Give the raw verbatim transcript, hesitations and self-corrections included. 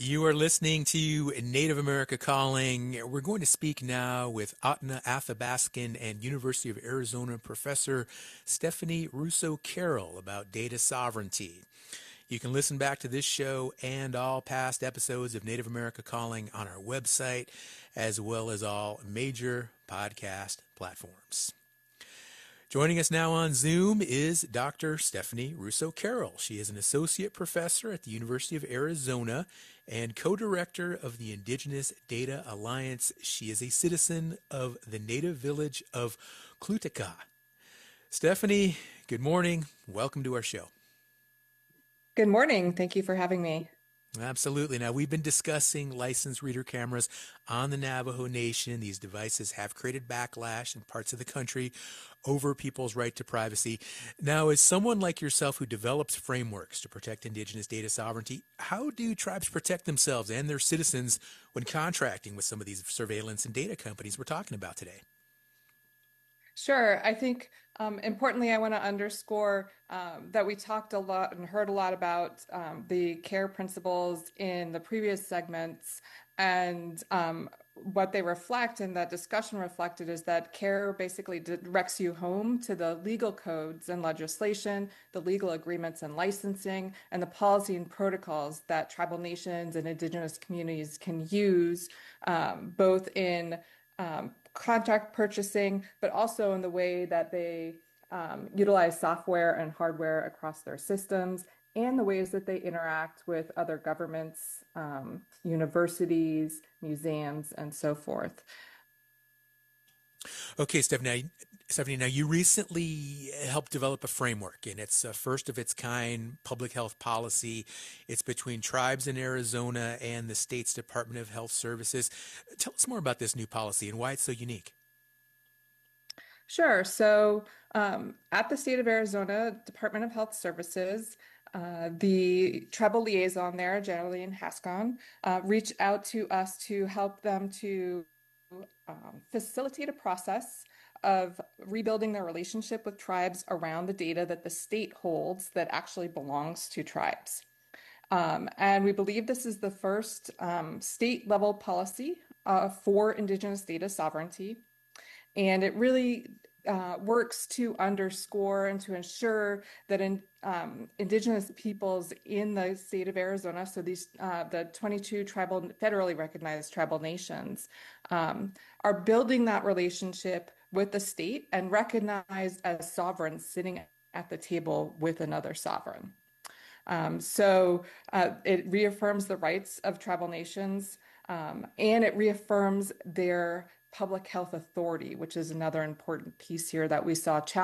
You are listening to Native America Calling. We're going to speak now with Atna Athabaskan and University of Arizona professor Stephanie Russo Carroll about data sovereignty. You can listen back to this show and all past episodes of Native America Calling on our website, as well as all major podcast platforms. Joining us now on Zoom is Doctor Stephanie Russo Carroll. She is an associate professor at the University of Arizona and co-director of the Indigenous Data Alliance. She is a citizen of the native village of Clutaka. Stephanie, good morning. Welcome to our show. Good morning. Thank you for having me. Absolutely. Now, we've been discussing licensed reader cameras on the Navajo Nation. These devices have created backlash in parts of the country over people's right to privacy. Now, as someone like yourself who develops frameworks to protect Indigenous data sovereignty, how do tribes protect themselves and their citizens when contracting with some of these surveillance and data companies we're talking about today? Sure. I think um, importantly, I want to underscore um, that we talked a lot and heard a lot about um, the CARE principles in the previous segments. And um, what they reflect and that discussion reflected is that CARE basically directs you home to the legal codes and legislation, the legal agreements and licensing, and the policy and protocols that tribal nations and Indigenous communities can use um, both in um, contract purchasing, but also in the way that they um, utilize software and hardware across their systems, and the ways that they interact with other governments, um, universities, museums, and so forth. Okay, Stephanie. Now, Stephanie, now you recently helped develop a framework, and it's a first of its kind public health policy. It's between tribes in Arizona and the state's Department of Health Services. Tell us more about this new policy and why it's so unique. Sure. So um, at the state of Arizona Department of Health Services, uh, the tribal liaison there, generally in Haskon, uh, reached out to us to help them to um, facilitate a process of rebuilding their relationship with tribes around the data that the state holds that actually belongs to tribes. Um, and we believe this is the first um, state level policy uh, for Indigenous data sovereignty. And it really uh, works to underscore and to ensure that in, um, Indigenous peoples in the state of Arizona, so these uh, the twenty-two tribal federally recognized tribal nations, um, are building that relationship with the state and recognized as sovereigns sitting at the table with another sovereign. Um, so uh, it reaffirms the rights of tribal nations, um, and it reaffirms their public health authority, which is another important piece here that we saw